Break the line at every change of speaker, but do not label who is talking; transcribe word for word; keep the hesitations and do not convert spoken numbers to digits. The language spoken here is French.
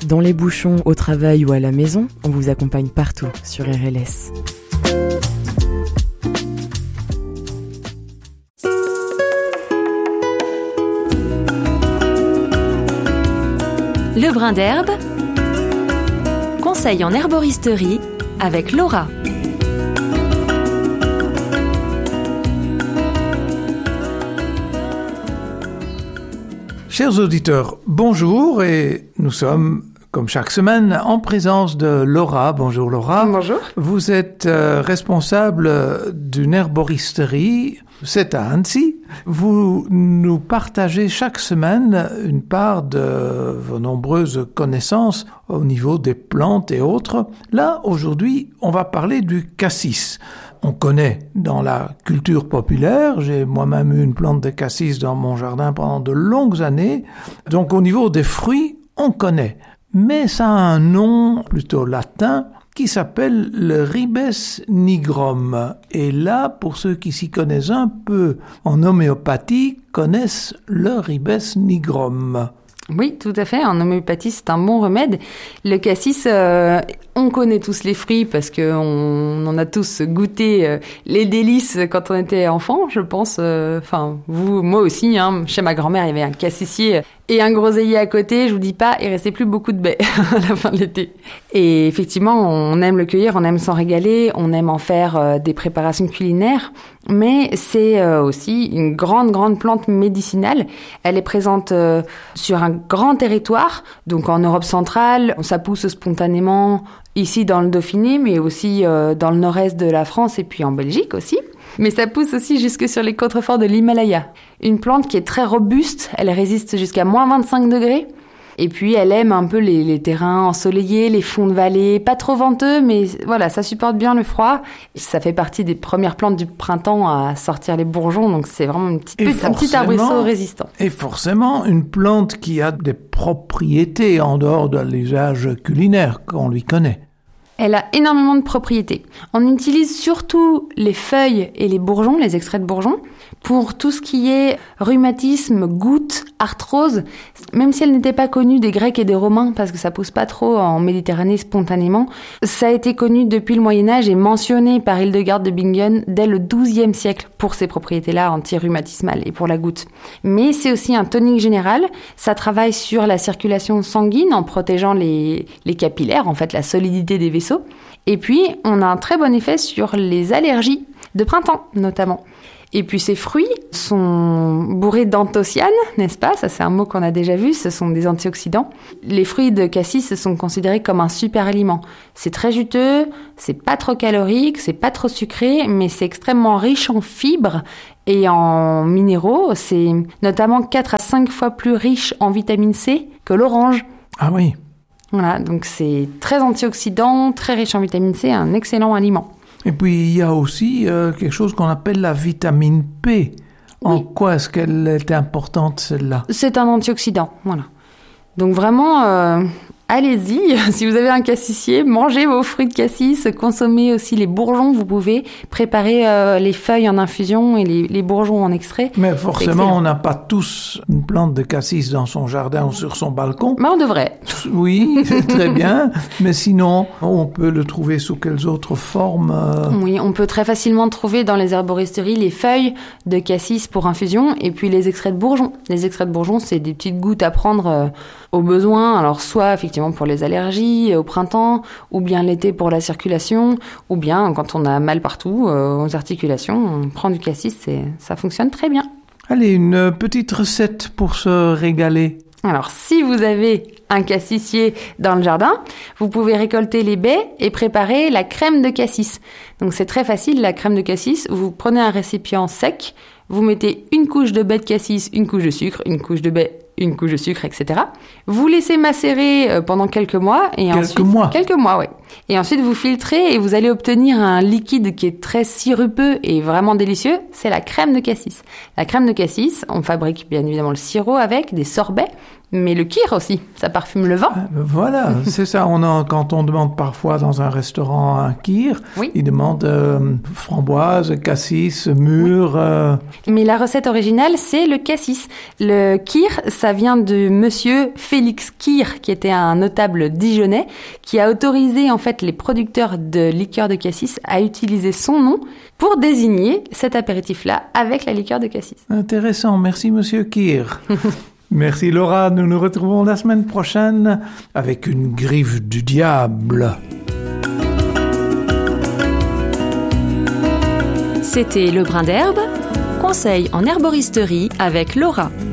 Dans les bouchons, au travail ou à la maison, on vous accompagne partout sur R L S.
Le brin d'herbe, conseil en herboristerie avec Laura.
Chers auditeurs, bonjour et nous sommes, comme chaque semaine, en présence de Laura. Bonjour Laura.
Bonjour.
Vous êtes euh, responsable d'une herboristerie, c'est à Annecy. Vous nous partagez chaque semaine une part de vos nombreuses connaissances au niveau des plantes et autres. Là, aujourd'hui, on va parler du cassis. On connaît dans la culture populaire, j'ai moi-même eu une plante de cassis dans mon jardin pendant de longues années. Donc au niveau des fruits, on connaît. Mais ça a un nom plutôt latin qui s'appelle le ribes nigrum. Et là, pour ceux qui s'y connaissent un peu en homéopathie, connaissent le ribes nigrum.
Oui, tout à fait. En homéopathie, c'est un bon remède. Le cassis, euh, on connaît tous les fruits parce que on en a tous goûté euh, les délices quand on était enfant, je pense. Enfin, euh, vous, moi aussi. Hein, chez ma grand-mère, il y avait un cassissier et un groseillier à côté. Je vous dis pas, il restait plus beaucoup de baies à la fin de l'été. Et effectivement, on aime le cueillir, on aime s'en régaler, on aime en faire euh, des préparations culinaires. Mais c'est euh, aussi une grande, grande plante médicinale. Elle est présente euh, sur un grand territoire, donc en Europe centrale. Ça pousse spontanément ici dans le Dauphiné, mais aussi euh, dans le nord-est de la France et puis en Belgique aussi. Mais ça pousse aussi jusque sur les contreforts de l'Himalaya. Une plante qui est très robuste, elle résiste jusqu'à moins vingt-cinq degrés. Et puis, elle aime un peu les, les terrains ensoleillés, les fonds de vallée, pas trop venteux, mais voilà, ça supporte bien le froid. Ça fait partie des premières plantes du printemps à sortir les bourgeons, donc c'est vraiment une petite, petite, un petit arbrisseau résistant.
Et forcément, une plante qui a des propriétés en dehors de l'usage culinaire qu'on lui connaît.
Elle a énormément de propriétés. On utilise surtout les feuilles et les bourgeons, les extraits de bourgeons, pour tout ce qui est rhumatisme, goutte, arthrose, même si elle n'était pas connue des Grecs et des Romains, parce que ça pousse pas trop en Méditerranée spontanément. Ça a été connu depuis le Moyen-Âge et mentionné par Hildegarde de Bingen dès le douzième siècle pour ces propriétés-là anti-rhumatismales et pour la goutte. Mais c'est aussi un tonique général. Ça travaille sur la circulation sanguine en protégeant les, les capillaires, en fait, la solidité des vaisseaux. Et puis, on a un très bon effet sur les allergies de printemps, notamment. Et puis, ces fruits sont bourrés d'anthocyanes, n'est-ce pas ? Ça, c'est un mot qu'on a déjà vu. Ce sont des antioxydants. Les fruits de cassis sont considérés comme un super aliment. C'est très juteux, c'est pas trop calorique, c'est pas trop sucré, mais c'est extrêmement riche en fibres et en minéraux. C'est notamment quatre à cinq fois plus riche en vitamine C que l'orange.
Ah oui. Voilà,
donc c'est très antioxydant, très riche en vitamine C, un excellent aliment.
Et puis il y a aussi euh, quelque chose qu'on appelle la vitamine P. En oui. Quoi est-ce qu'elle est importante, celle-là ?
C'est un antioxydant, voilà. Donc vraiment, euh, allez-y, si vous avez un cassissier, mangez vos fruits de cassis, consommez aussi les bourgeons, vous pouvez préparer euh, les feuilles en infusion et les, les bourgeons en extrait.
Mais forcément, on n'a pas tous une plante de cassis dans son jardin ou sur son balcon.
Mais on devrait.
Oui, c'est très bien, mais sinon, on peut le trouver sous quelles autres formes euh...
Oui, on peut très facilement trouver dans les herboristeries les feuilles de cassis pour infusion et puis les extraits de bourgeons. Les extraits de bourgeons, c'est des petites gouttes à prendre euh, au besoin, alors soit effectivement pour les allergies au printemps, ou bien l'été pour la circulation, ou bien quand on a mal partout euh, aux articulations, on prend du cassis, c'est, ça fonctionne très bien.
Allez, une petite recette pour se régaler.
Alors, si vous avez un cassissier dans le jardin, vous pouvez récolter les baies et préparer la crème de cassis. Donc, c'est très facile, la crème de cassis. Vous prenez un récipient sec, vous mettez une couche de baies de cassis, une couche de sucre, une couche de baies, une couche de sucre, et cetera. Vous laissez macérer pendant quelques mois. Et
quelques
ensuite,
mois
Quelques mois, oui. Et ensuite, vous filtrez et vous allez obtenir un liquide qui est très sirupeux et vraiment délicieux. C'est la crème de cassis. La crème de cassis, on fabrique bien évidemment le sirop avec, des sorbets, Mais le kir aussi, ça parfume le vin.
Voilà, c'est ça. On a, quand on demande parfois dans un restaurant un kir,
oui.
ils demandent euh, framboise, cassis, mûre. Oui. Euh...
Mais la recette originale, c'est le cassis. Le kir, ça vient de monsieur Félix Kir, qui était un notable dijonnais, qui a autorisé en fait les producteurs de liqueur de cassis à utiliser son nom pour désigner cet apéritif-là avec la liqueur de cassis.
Intéressant, merci monsieur Kir. Merci Laura, nous nous retrouvons la semaine prochaine avec une griffe du diable.
C'était Le Brin d'Herbe, conseil en herboristerie avec Laura.